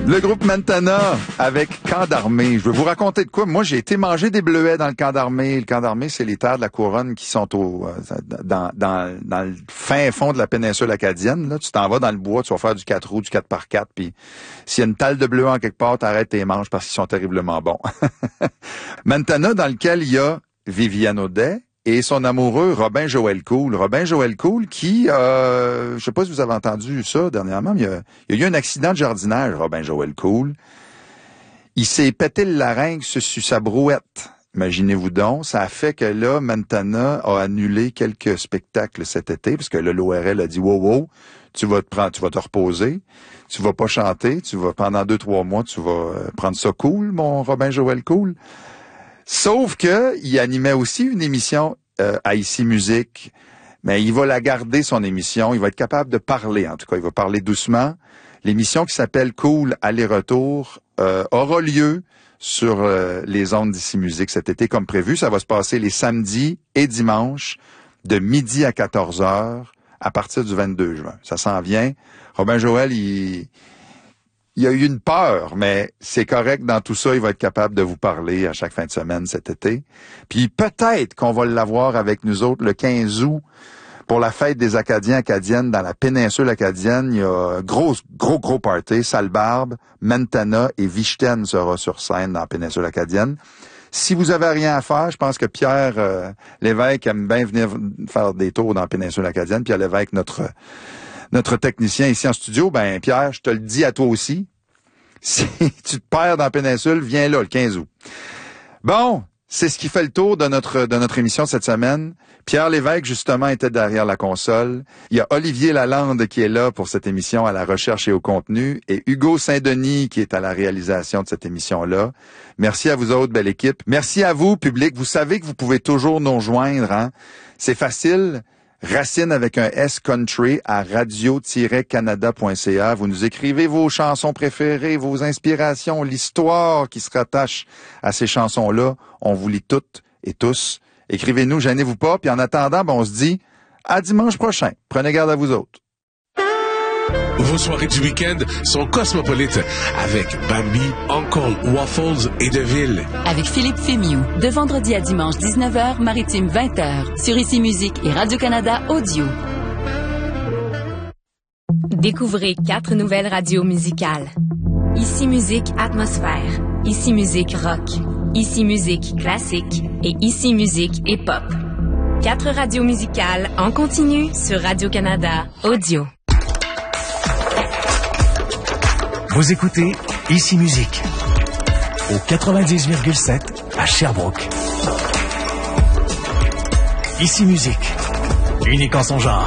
Le groupe Mentana avec Camp d'Armée. Je vais vous raconter de quoi. Moi, j'ai été manger des bleuets dans le Camp d'Armée. Le Camp d'Armée, c'est les terres de la couronne qui sont dans le fin fond de la péninsule acadienne. Là, tu t'en vas dans le bois, tu vas faire du 4 roues, du 4x4, puis s'il y a une talle de bleuets en quelque part, t'arrêtes tes manches parce qu'ils sont terriblement bons. Mentana, dans lequel il y a Viviane Audet et son amoureux Robin Joël Cool. Robin Joël Cool qui, je sais pas si vous avez entendu ça dernièrement, mais il y a eu un accident de jardinage, Robin Joël Cool. Il s'est pété le larynx sur sa brouette. Imaginez-vous donc, ça a fait que là, Mentana a annulé quelques spectacles cet été, parce que là, l'ORL a dit, wow, tu vas te reposer, tu vas pas chanter, pendant 2-3 mois, tu vas prendre ça cool, mon Robin Joël Cool. Sauf que il animait aussi une émission à Ici Musique, mais il va la garder, son émission. Il va être capable de parler, en tout cas. Il va parler doucement. L'émission qui s'appelle Cool Aller-Retour aura lieu sur les ondes d'Ici Musique cet été, comme prévu. Ça va se passer les samedis et dimanches de midi à 14h à partir du 22 juin. Ça s'en vient. Robin Joël, il a eu une peur, mais c'est correct dans tout ça. Il va être capable de vous parler à chaque fin de semaine cet été. Puis peut-être qu'on va l'avoir avec nous autres le 15 août pour la fête des Acadiens acadiennes dans la péninsule acadienne. Il y a un gros party. Salbarbe, Mentana et Vichten sera sur scène dans la péninsule acadienne. Si vous avez rien à faire, je pense que Pierre Lévesque aime bien venir faire des tours dans la péninsule acadienne. Pierre Lévesque, notre technicien ici en studio, ben Pierre, je te le dis à toi aussi. Si tu te perds dans la péninsule, viens là le 15 août. Bon, c'est ce qui fait le tour de notre émission cette semaine. Pierre Lévesque, justement, était derrière la console. Il y a Olivier Lalande qui est là pour cette émission à la recherche et au contenu, et Hugo Saint-Denis qui est à la réalisation de cette émission-là. Merci à vous autres, belle équipe. Merci à vous, public. Vous savez que vous pouvez toujours nous rejoindre, hein? C'est facile. Racine avec un S country à radio-canada.ca. Vous nous écrivez vos chansons préférées, vos inspirations, l'histoire qui se rattache à ces chansons-là. On vous lit toutes et tous. Écrivez-nous, gênez-vous pas. Puis en attendant, on se dit à dimanche prochain. Prenez garde à vous autres. Vos soirées du week-end sont cosmopolites avec Bambi, Uncle, Waffles et Deville. Avec Philippe Fémiou, de vendredi à dimanche 19h, maritime 20h, sur Ici Musique et Radio-Canada Audio. Découvrez 4 nouvelles radios musicales. Ici Musique Atmosphère, Ici Musique Rock, Ici Musique Classique et Ici Musique Hip-Hop. 4 radios musicales en continu sur Radio-Canada Audio. Vous écoutez Ici Musique au 90,7 à Sherbrooke. Ici Musique, unique en son genre.